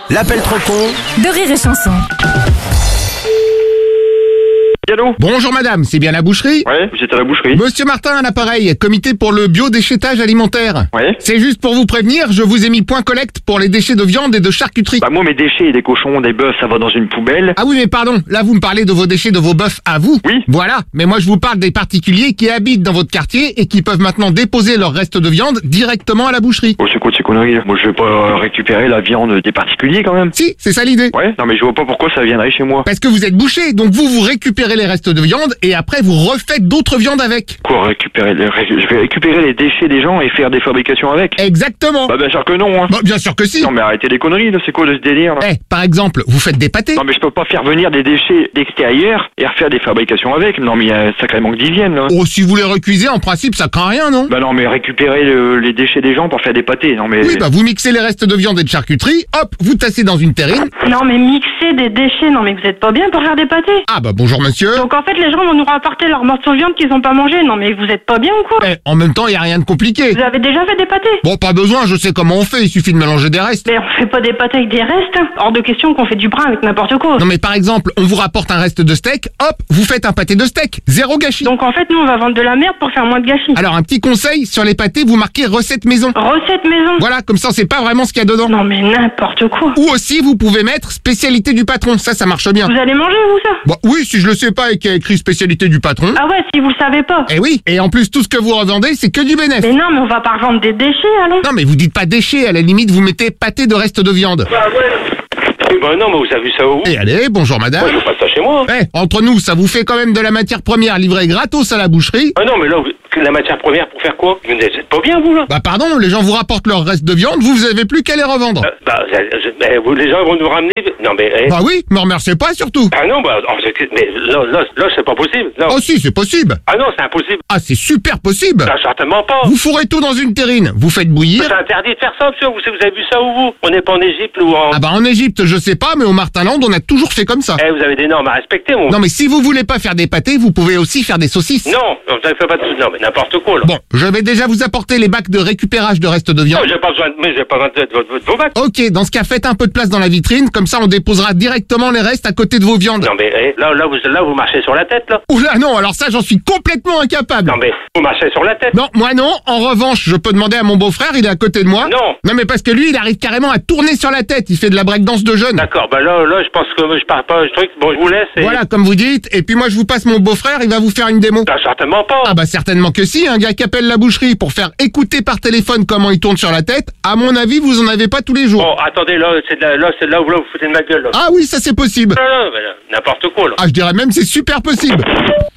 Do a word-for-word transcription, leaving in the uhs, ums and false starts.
L'appel trop con de Rire et Chanson. Allô ? Bonjour madame, c'est bien la boucherie ? Ouais, vous êtes à la boucherie. Monsieur Martin à l'appareil, comité pour le biodéchettage alimentaire. Ouais. C'est juste pour vous prévenir, je vous ai mis point collecte pour les déchets de viande et de charcuterie. Bah moi mes déchets, des cochons, des bœufs, ça va dans une poubelle. Ah oui mais pardon, là vous me parlez de vos déchets de vos bœufs à vous. Oui. Voilà, mais moi je vous parle des particuliers qui habitent dans votre quartier et qui peuvent maintenant déposer leurs restes de viande directement à la boucherie. Oh c'est quoi de ces conneries là ? Moi je vais pas euh, récupérer la viande des particuliers quand même. Si, c'est ça l'idée. Ouais, non mais je vois pas pourquoi ça viendrait chez moi. Parce que vous êtes boucher, donc vous vous récupérez les restes de viande et après vous refaites d'autres viandes avec. Quoi récupérer les... Je vais récupérer les déchets des gens et faire des fabrications avec ? Exactement. Bah bien sûr que non hein. Bon, bien sûr que si. Non mais arrêtez les conneries là, c'est quoi de ce délire là ? Eh, par exemple, vous faites des pâtés. Non mais je peux pas faire venir des déchets d'extérieur et refaire des fabrications avec. Non mais il y a un sacré manque d'hygiène là. Oh, si vous les recuisez, en principe, ça craint rien, non? Bah non mais récupérer le- les déchets des gens pour faire des pâtés, non mais... Oui, bah vous mixez les restes de viande et de charcuterie, hop, vous tassez dans une terrine. Non mais mixer des déchets, non mais vous êtes pas bien pour faire des pâtés. Ah bah bonjour monsieur. Donc en fait les gens vont nous rapporter leur morceau de viande qu'ils ont pas mangé, non mais vous êtes pas bien ou quoi? Eh, en même temps, il y a rien de compliqué. Vous avez déjà fait des pâtés? Bon, pas besoin, je sais comment on fait, il suffit de mélanger des restes. Mais on fait pas des pâtés avec des restes, hein. Hors de question qu'on fait du brin avec n'importe quoi. Non mais par exemple, on vous rapporte un reste de steak, hop, vous faites un pâté de steak, zéro gâchis. Donc en fait nous on va vendre de la merde pour faire moins de gâchis. Alors un petit conseil, sur les pâtés, vous marquez recette maison. Recette maison. Voilà, comme ça on sait pas vraiment ce qu'il y a dedans. Non mais n'importe quoi. Ou aussi, vous pouvez mettre spécialité du patron, ça, ça marche bien. Vous allez manger vous ça? Bon, oui, si je le sais pas et qu'il y a écrit spécialité du patron. Ah ouais, si vous le savez pas. Eh oui, et en plus, tout ce que vous revendez, c'est que du bénéfice. Mais non mais on va pas revendre des déchets allons. Non mais vous dites pas déchets, à la limite vous mettez pâté de reste de viande. Eh ben non, mais vous avez vu ça où? Et allez, bonjour madame. Moi, je veux pas ça chez moi. Eh, entre nous, ça vous fait quand même de la matière première livrée gratos à la boucherie. Ah non, mais là, vous- la matière première pour faire quoi? Vous n'êtes pas bien, vous, là? Bah pardon, les gens vous rapportent leur reste de viande, vous, vous avez plus qu'à les revendre. Euh, bah, je- je- mais vous, les gens vont nous ramener... Non, mais... eh. Bah oui, me remerciez pas surtout. Ah non, bah, oh, c'est- mais là, là, là c'est pas possible. Non. Oh si, c'est possible. Ah non, c'est impossible. Ah, c'est super possible. Ah, certainement pas. Vous fourrez tout dans une terrine, vous faites bouillir. C'est interdit de faire ça, monsieur. Vous, vous avez vu ça où, vous? On n'est pas en Égypte ou en... Ah bah en Égypte, je sais pas, mais au Martinland, on a toujours fait comme ça. Eh, vous avez des normes à respecter, mon... Non mais si vous voulez pas faire des pâtés, vous pouvez aussi faire des saucisses. Non, vous avez fait pas de... Non, mais n'importe quoi, là. Bon, je vais déjà vous apporter les bacs de récupérage de restes de Non, viande. j'ai pas besoin de... Mais j'ai pas besoin de, de, de vos bacs. Ok, dans ce cas, faites un peu de place dans la vitrine, comme ça on déposera directement les restes à côté de vos viandes. Non, mais eh, là, là, vous, là, vous marchez sur la tête, là. Oula non, alors ça j'en suis complètement incapable. Non, mais vous marchez sur la tête. Non, moi non, en revanche, je peux demander à mon beau-frère, il est à côté de moi. Non. Non mais parce que lui, il arrive carrément à tourner sur la tête, il fait de la breakdance de jeune. D'accord, bah là, là, je pense que je pars pas, je truc, bon, je vous laisse et... Voilà, comme vous dites, et puis moi je vous passe mon beau-frère, il va vous faire une démo. Ah, certainement pas. Ah bah certainement que si, un gars qui appelle la boucherie pour faire écouter par téléphone comment il tourne sur la tête, à mon avis, vous en avez pas tous les jours. Bon, attendez, là, c'est de la- là, c'est là où là, vous foutez de ma gueule, là. Ah oui, ça c'est possible. Non, non, mais là, n'importe quoi, là. Ah, je dirais même c'est super possible.